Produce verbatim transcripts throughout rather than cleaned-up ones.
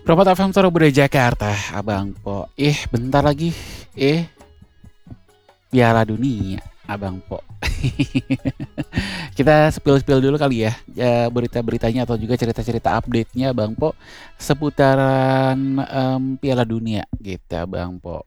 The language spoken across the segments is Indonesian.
Permata F M Surabaya Jakarta, Abang Po. Eh, bentar lagi. Eh, Piala Dunia, Abang Po. Kita spill-spill dulu kali ya, ya berita-beritanya atau juga cerita-cerita update-nya Bang Po seputaran em, Piala Dunia gitu Bang Po.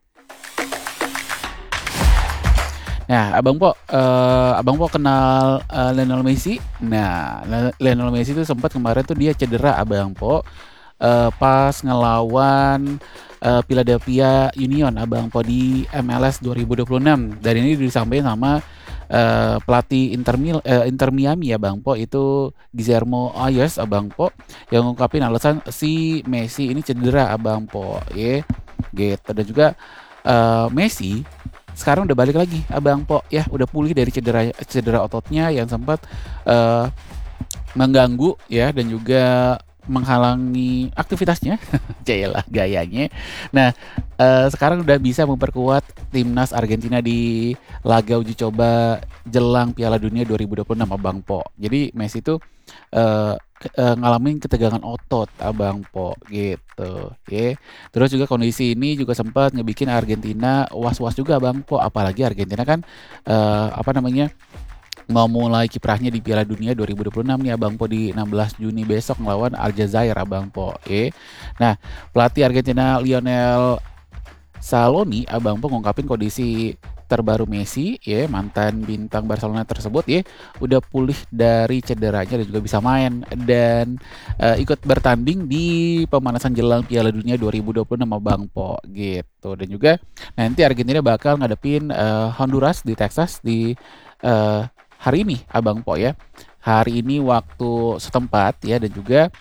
Nah, Abang Po, eh, Abang Po kenal eh, Lionel Messi. Nah, Le- Lionel Messi itu sempat kemarin tuh dia cedera Abang Po eh, pas ngelawan eh, Philadelphia Union Abang Po di M L S dua ribu dua puluh enam. Dan ini disampaikan sama eh, pelatih Inter, Mil- eh, Inter Miami ya Bang Po, itu Guillermo Ayers Abang Po, yang ngungkapin alasan si Messi ini cedera Abang Po ya gitu. Dan juga eh, Messi sekarang udah balik lagi Abang Po ya, udah pulih dari cedera cedera ototnya yang sempat eh, mengganggu ya dan juga menghalangi aktivitasnya. Jayalah gayanya. Nah, eh, sekarang udah bisa memperkuat timnas Argentina di laga uji coba jelang Piala Dunia dua ribu dua puluh enam Abang Po. Jadi Messi itu eh, ke- eh, ngalamin ketegangan otot Abang Po gitu. Ya. Terus juga kondisi ini juga sempat ngebikin Argentina was-was juga Abang Po, apalagi Argentina kan eh, apa namanya mau mulai kiprahnya di Piala Dunia dua ribu dua puluh enam nih Abang Po di enam belas Juni besok melawan Aljazair Abang Po. Eh. Nah, pelatih Argentina Lionel Scaloni Abang Po ngungkapin kondisi terbaru Messi ya, mantan bintang Barcelona tersebut ya, udah pulih dari cederanya dan juga bisa main dan eh, ikut bertanding di pemanasan jelang Piala Dunia dua ribu dua puluh enam Abang Po gitu. Dan juga nanti Argentina bakal ngadepin eh, Honduras di Texas di eh, hari ini Abang Po ya. Hari ini waktu setempat ya, dan juga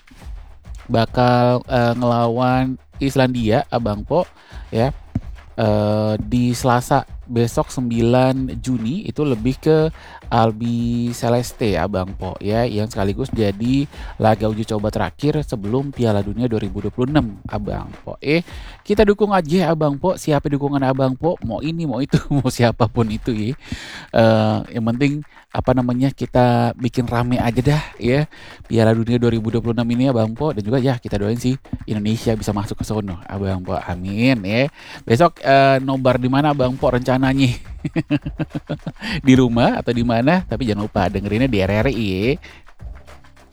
bakal eh, ngelawan Islandia Abang Po ya eh, di Selasa besok sembilan Juni, itu lebih ke Albi Celeste Abang Po ya, yang sekaligus jadi laga uji coba terakhir sebelum Piala Dunia dua ribu dua puluh enam Abang Po. Eh, kita dukung aja Abang Po, siapa dukungan Abang Po, mau ini mau itu mau siapapun itu ya. Eh, yang penting apa namanya kita bikin rame aja dah ya Piala Dunia dua ribu dua puluh enam ini ya Bang Po, dan juga ya kita doain sih Indonesia bisa masuk ke sono Abang Po, amin ya. Besok eh, nobar di mana Bang Po rencananya? Di rumah atau di mana? Tapi jangan lupa dengerinnya di R R I ya.